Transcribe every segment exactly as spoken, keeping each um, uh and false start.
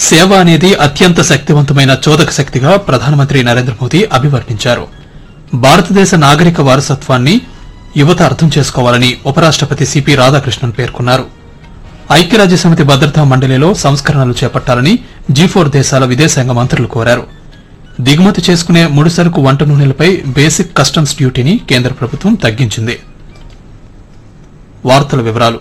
సేవ అనేది అత్యంత శక్తివంతమైన చోదక శక్తిగా ప్రధానమంత్రి నరేంద్ర మోదీ అభివర్ణించారు. భారతదేశ నాగరిక వారసత్వాన్ని యువత అర్థం చేసుకోవాలని ఉపరాష్టపతి సిపి రాధాకృష్ణన్ పేర్కొన్నారు. ఐక్యరాజ్యసమితి భద్రతా మండలిలో సంస్కరణలు చేపట్టాలని జీ ఫోర్ దేశాల విదేశాంగ మంత్రులు కోరారు. దిగుమతి చేసుకునే ముడిసరుకు వంట నూనెలపై బేసిక్ కస్టమ్స్ డ్యూటీని కేంద్ర ప్రభుత్వం తగ్గించింది. వార్తల వివరాలు.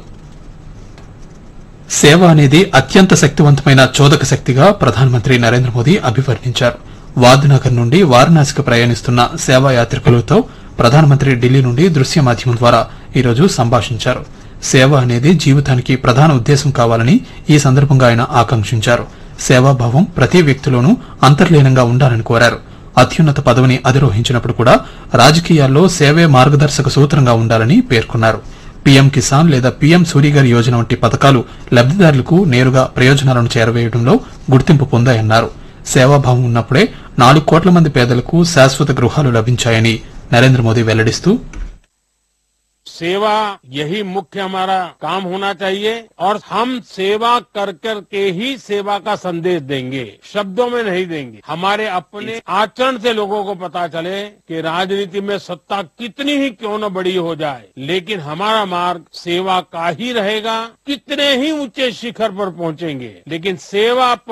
సేవ అనేది అత్యంత శక్తివంతమైన చోదక శక్తిగా ప్రధానమంత్రి నరేంద్ర మోదీ అభివర్ణించారు. వాద్నగర్ నుండి వారణాసికి ప్రయాణిస్తున్న సేవా యాత్రికులతో ప్రధానమంత్రి ఢిల్లీ నుండి దృశ్య మాధ్యమం ద్వారా ఈరోజు సంభాషించారు. సేవ అనేది జీవితానికి ప్రధాన ఉద్దేశం కావాలని ఈ సందర్భంగా ఆయన ఆకాంక్షించారు. సేవాభావం ప్రతి వ్యక్తిలోనూ అంతర్లీనంగా ఉండాలని కోరారు. అత్యున్నత పదవిని అధిరోహించినప్పుడు కూడా రాజకీయాల్లో సేవే మార్గదర్శక సూత్రంగా ఉండాలని పేర్కొన్నారు. పీఎం కిసాన్ లేదా పీఎం సూర్యగర్ యోజన వంటి పథకాలు లబ్దిదారులకు నేరుగా ప్రయోజనాలను చేరవేయడంలో గుర్తింపు పొందాయన్నారు. సేవాభావం ఉన్నప్పుడే నాలుగు కోట్ల మంది పేదలకు శాశ్వత గృహాలు లభించాయని నరేంద్ర మోదీ వెల్లడిస్తూ, सेवा यही मुख्य हमारा काम होना चाहिए और हम सेवा कर कर के ही सेवा का संदेश देंगे, शब्दों में नहीं देंगे. हमारे अपने आचरण से लोगों को पता चले कि राजनीति में सत्ता कितनी ही क्यों न बड़ी हो जाए, लेकिन हमारा मार्ग सेवा का ही रहेगा. कितने ही ऊंचे शिखर पर पहुंचेंगे, लेकिन सेवा